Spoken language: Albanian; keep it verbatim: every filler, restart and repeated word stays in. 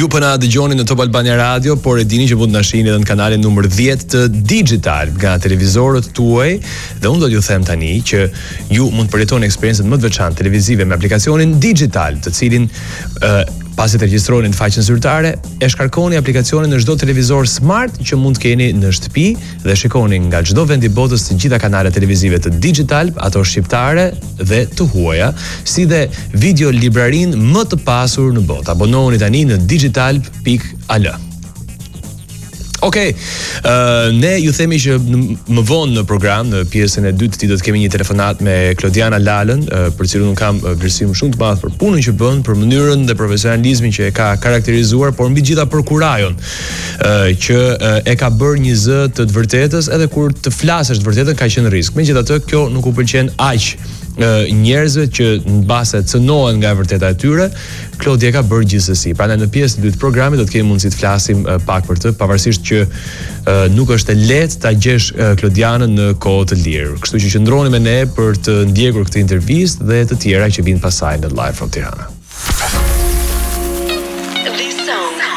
Ju po na dëgjoni në Top Albania Radio, por e dini që mund të na shihni edhe në kanalin numër dhjetë të Digital nga televizorët tuaj, dhe unë do t'ju them tani që ju mund të përjetoni eksperiencën më të veçantë televizive me aplikacionin Digital, të cilin uh, pasi të regjistroni në faqen zyrtare, e shkarkoni aplikacionin në çdo televizor smart që mund të keni në shtëpi dhe shikoni nga çdo vend i botës të gjitha kanalet televizive të Digital, ato shqiptare dhe të huaja, si dhe video librarin më të pasur në botë. Abonohuni tani në digital dot a l. Okej, okay. uh, ne ju themi që më vonë në program, në pjesën e dytë, ti do të kemi një telefonat me Klodiana Lalën, uh, për cilën unë kam uh, vlerësim shumë të madh për punën që bën, për mënyrën dhe profesionalizmin që e ka karakterizuar, por mbi gjitha për kurajon, uh, që uh, e ka bërë një zë të të vërtetës, edhe kur të flasësh të vërtetën ka qenë risk. Megjithatë, kjo nuk u pëlqen aq njerëzve që mbase cënohen nga e vërteta e tyre. Klodi e ka bërë gjithsesi. Prandaj në pjesën e dytë të programit do të kemi mundësi të flasim uh, pak për të, pavarësisht që uh, nuk është e lehtë ta gjesh uh, Klodianën në kohë të lirë. Kështu që qëndroni me ne për të ndjekur këtë intervistë dhe të tjera që vijnë pasaj në Live from Tirana.